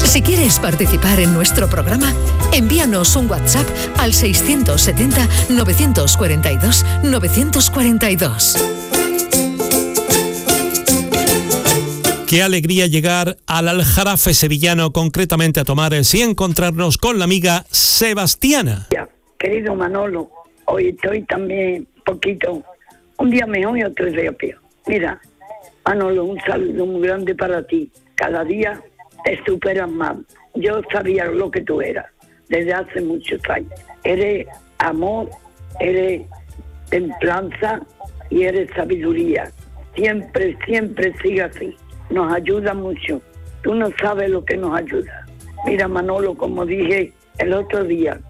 Si quieres participar en nuestro programa, envíanos un WhatsApp al 670-942-942. Qué alegría llegar al Aljarafe sevillano, concretamente a Tomares, y encontrarnos con la amiga Sebastiana. Querido Manolo, hoy estoy también un día mejor y otro día peor. Mira, Manolo, un saludo muy grande para ti. Cada día te superas más. Yo sabía lo que tú eras desde hace muchos años. Eres amor, eres templanza y eres sabiduría. Siempre, siempre sigue así. Nos ayuda mucho. Tú no sabes lo que nos ayuda. Mira, Manolo, como dije el otro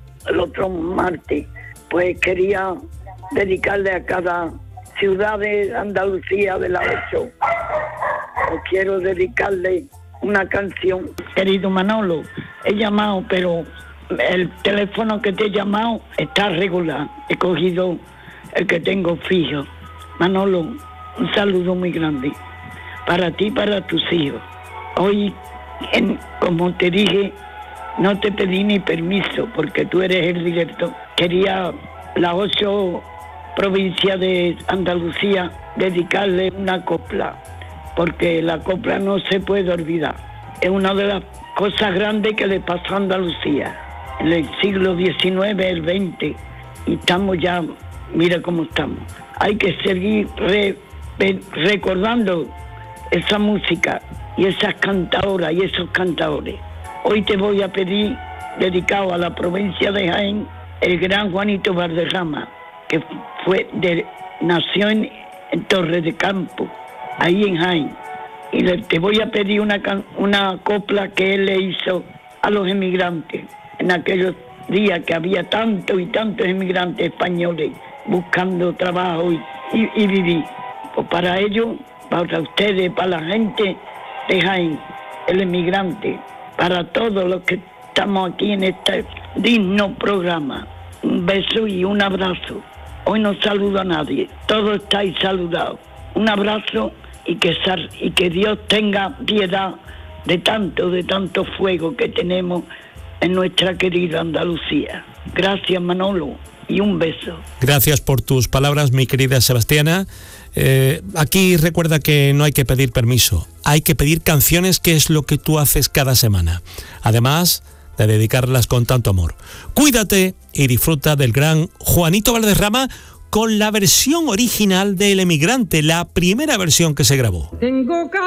martes, pues quería dedicarle a cada ciudad de Andalucía de la 8. Pues quiero dedicarle una canción. Querido Manolo, he llamado, pero el teléfono que te he llamado está regular. He cogido el que tengo fijo. Manolo, un saludo muy grande para ti y para tus hijos. Hoy, como te dije, no te pedí ni permiso porque tú eres el director. Quería las 8 provincias de Andalucía dedicarle una copla, porque la copla no se puede olvidar. Es una de las cosas grandes que le pasó a Andalucía en el siglo XIX, el XX, y estamos ya, mira cómo estamos. Hay que seguir recordando esa música y esas cantadoras y esos cantadores. Hoy te voy a pedir, dedicado a la provincia de Jaén, el gran Juanito Valderrama, que nació en Torre de Campo, ahí en Jaén. Y te voy a pedir una copla que él le hizo a los emigrantes, en aquellos días que había tantos y tantos emigrantes españoles buscando trabajo y vivir. Pues para ellos, para ustedes, para la gente de Jaén, el emigrante, para todos los que estamos aquí en este digno programa, un beso y un abrazo. Hoy no saludo a nadie, todos estáis saludados. Un abrazo y que Dios tenga piedad de tanto fuego que tenemos en nuestra querida Andalucía. Gracias, Manolo, y un beso. Gracias por tus palabras, mi querida Sebastiana. Aquí recuerda que no hay que pedir permiso, hay que pedir canciones, que es lo que tú haces cada semana, además de dedicarlas con tanto amor. Cuídate y disfruta del gran Juanito Valderrama con la versión original de El Emigrante, la primera versión que se grabó. Tengo